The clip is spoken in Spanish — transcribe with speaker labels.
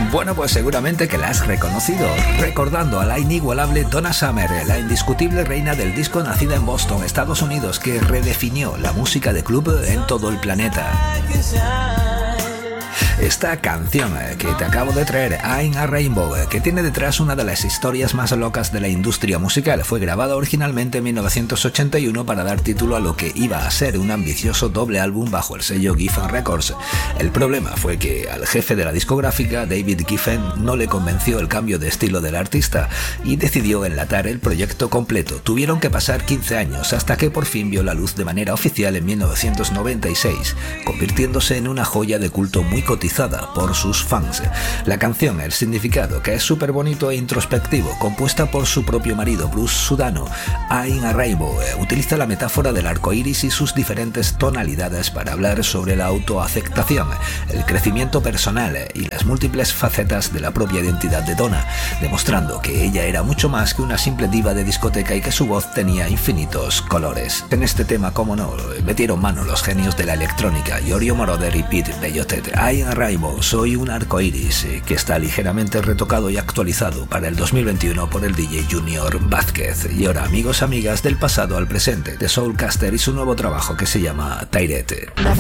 Speaker 1: Bueno, pues seguramente que la has reconocido, recordando a la inigualable Donna Summer, la indiscutible reina del disco nacida en Boston, Estados Unidos, que redefinió la música de club en todo el planeta. Esta canción que te acabo de traer, I'm a Rainbow, que tiene detrás una de las historias más locas de la industria musical, fue grabada originalmente en 1981 para dar título a lo que iba a ser un ambicioso doble álbum bajo el sello Geffen Records. El problema fue que al jefe de la discográfica, David Geffen, no le convenció el cambio de estilo del artista y decidió enlatar el proyecto completo. Tuvieron que pasar 15 años hasta que por fin vio la luz de manera oficial en 1996, convirtiéndose en una joya de culto muy cotizada por sus fans. La canción, el significado, que es súper bonito e introspectivo, compuesta por su propio marido, Bruce Sudano, I'm a Rainbow, utiliza la metáfora del arco iris y sus diferentes tonalidades para hablar sobre la autoaceptación, el crecimiento personal y las múltiples facetas de la propia identidad de Donna, demostrando que ella era mucho más que una simple diva de discoteca y que su voz tenía infinitos colores. En este tema, como no, metieron mano los genios de la electrónica, Yorio Moroder y Pete Bellotet. I'm a Rainbow, soy un arco iris, que está ligeramente retocado y actualizado para el 2021 por el DJ Junior Vázquez. Y ahora, amigos, amigas, del pasado al presente, de Soulcaster y su nuevo trabajo que se llama Tairete.